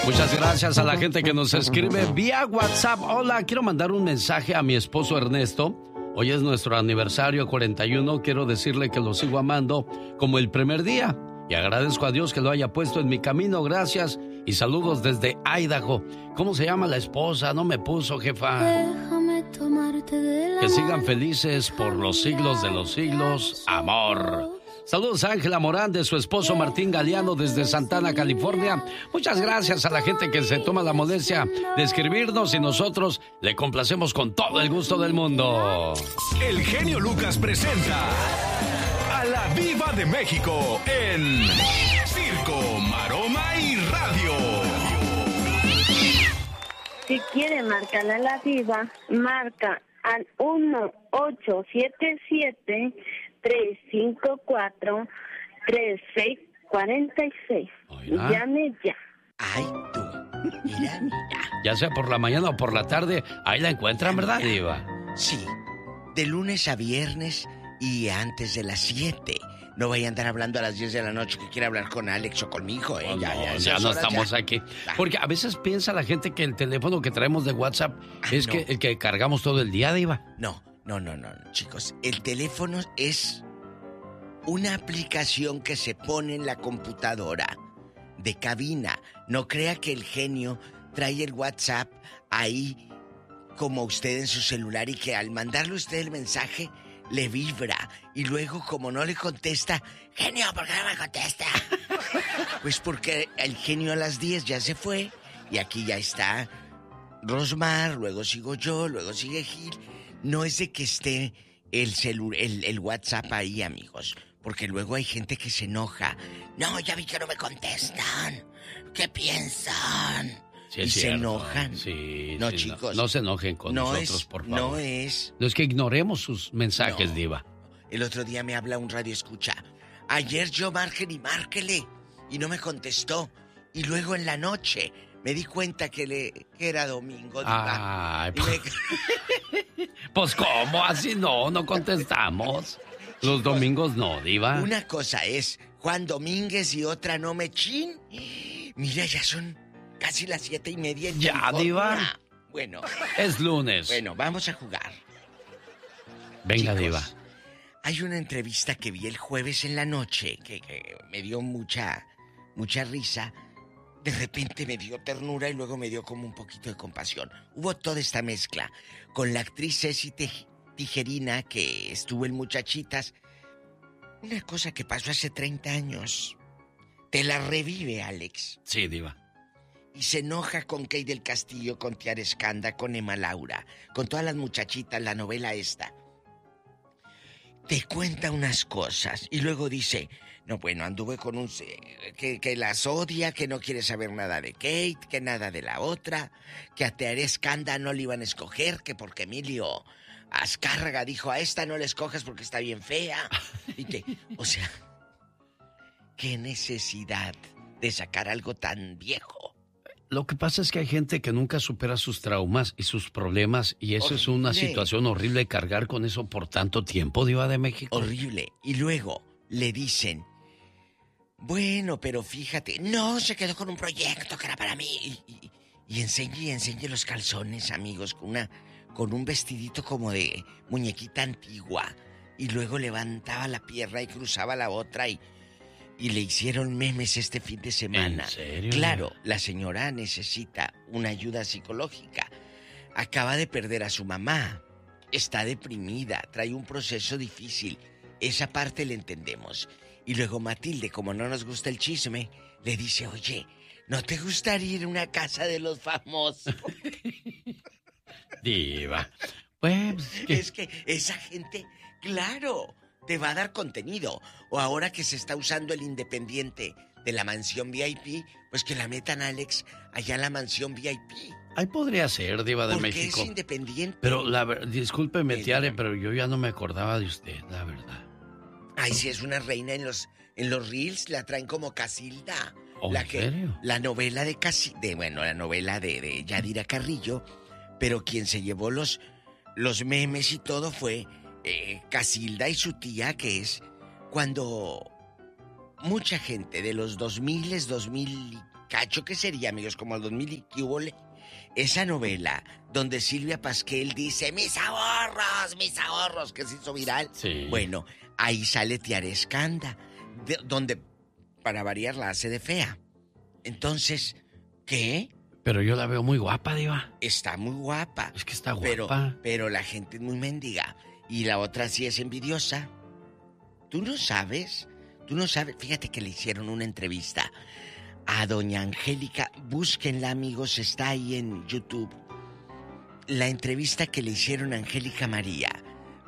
Muchas gracias a la gente que nos escribe vía WhatsApp. Hola, quiero mandar un mensaje a mi esposo Ernesto. Hoy es nuestro aniversario 41. Quiero decirle que lo sigo amando como el primer día. Y agradezco a Dios que lo haya puesto en mi camino. Gracias y saludos desde Idaho. ¿Cómo se llama la esposa? No me puso, jefa. Que sigan felices por los siglos de los siglos. Amor. Saludos a Ángela Morán de su esposo Martín Galeano desde Santana, California. Muchas gracias a la gente que se toma la molestia de escribirnos y nosotros le complacemos con todo el gusto del mundo. El genio Lucas presenta a la Diva de México en Circo, Maroma y Radio. Si quiere marcarle a la Diva, marca al 1877-354-3646. Llame ya. Ay, tú. Mira. Ya sea por la mañana o por la tarde, ahí la encuentran, ¿verdad, Diva? Sí. De lunes a viernes y antes de las 7. No vaya a andar hablando a las 10 de la noche que quiere hablar con Alex o conmigo, ¿eh? Ya no estamos aquí. Porque a veces piensa la gente que el teléfono que traemos de WhatsApp es que el que cargamos todo el día, Diva. No, chicos. El teléfono es una aplicación que se pone en la computadora de cabina. No crea que el genio trae el WhatsApp ahí como usted en su celular y que al mandarle usted el mensaje le vibra y luego como no le contesta, genio, ¿por qué no me contesta? Pues porque el genio a las 10 ya se fue y aquí ya está Rosmar, luego sigo yo, luego sigue Gil. No es de que esté el WhatsApp ahí, amigos, porque luego hay gente que se enoja. No, ya vi que no me contestan. ¿Qué piensan? Sí, y se enojan. Sí, no, sí, chicos. No se enojen con nosotros, por favor. No es que ignoremos sus mensajes, Diva. El otro día me habla un radio escucha. Ayer yo márquele y no me contestó. Y luego en la noche me di cuenta que era domingo, Diva. Ay, pues ¿cómo? Así no contestamos. Los domingos no, Diva. Una cosa es Juan Domínguez y otra no mechín. Mira, ya son casi las 7:30. Ya, Diva. Bueno. Es lunes. Bueno, vamos a jugar. Venga, Chicos, Diva. Hay una entrevista que vi el jueves en la noche que me dio mucha risa. De repente me dio ternura y luego me dio como un poquito de compasión. Hubo toda esta mezcla con la actriz Ceci Tijerina, que estuvo en Muchachitas. Una cosa que pasó hace 30 años. Te la revive, Alex. Sí, Diva. Y se enoja con Kay del Castillo, con Tiara Escanda, con Emma Laura, con todas las muchachitas, la novela esta. Te cuenta unas cosas y luego dice, no, bueno, anduve con un... que las odia, que no quiere saber nada de Kate, que nada de la otra, que a Tiara Escanda no le iban a escoger, que porque Emilio Azcárraga dijo, a esta no la escojas porque está bien fea. Y o sea, qué necesidad de sacar algo tan viejo. Lo que pasa es que hay gente que nunca supera sus traumas y sus problemas y eso es una situación horrible, cargar con eso por tanto tiempo, Diva de México. Horrible. Y luego le dicen, bueno, pero fíjate, no, se quedó con un proyecto que era para mí. Y enseñe los calzones, amigos, con un vestidito como de muñequita antigua. Y luego levantaba la pierna y cruzaba la otra y le hicieron memes este fin de semana. ¿En serio? Claro, la señora necesita una ayuda psicológica. Acaba de perder a su mamá. Está deprimida, trae un proceso difícil. Esa parte le entendemos. Y luego Matilde, como no nos gusta el chisme, le dice, oye, ¿no te gustaría ir a una casa de los famosos? Diva. Pues, Es que esa gente, claro, te va a dar contenido. O ahora que se está usando el independiente de la mansión VIP, pues que la metan, Alex, allá en la mansión VIP. Ahí podría ser, Diva de Porque México. es independiente. Pero discúlpeme, Tiare, pero yo ya no me acordaba de usted, la verdad. Ay, si es una reina en los reels, la traen como Casilda. ¿Oh, ¿en serio? La novela la novela de Yadira Carrillo, pero quien se llevó los memes y todo fue Casilda y su tía, que es cuando mucha gente de los 2000, Cacho, ¿qué sería, amigos? Como el 2000 y qué hubole. Esa novela donde Silvia Pasquel dice mis ahorros, que se hizo viral. Sí. Bueno, ahí sale Tiare Escanda, donde, para variar, la hace de fea. Entonces, ¿qué? Pero yo la veo muy guapa, Diva. Está muy guapa. Es que está guapa. Pero la gente es muy mendiga. Y la otra sí es envidiosa. Tú no sabes. Fíjate que le hicieron una entrevista a doña Angélica. Búsquenla, amigos, está ahí en YouTube. La entrevista que le hicieron a Angélica María.